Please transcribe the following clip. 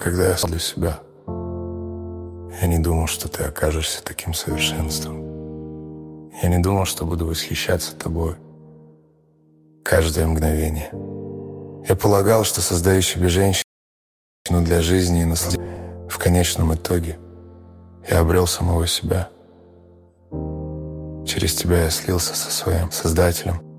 Когда я для себя, я не думал, что ты окажешься таким совершенством. Я не думал, что буду восхищаться тобой каждое мгновение. Я полагал, что создаю себе женщину для жизни и наслаждения. В конечном итоге я обрел самого себя. Через тебя я слился со своим Создателем.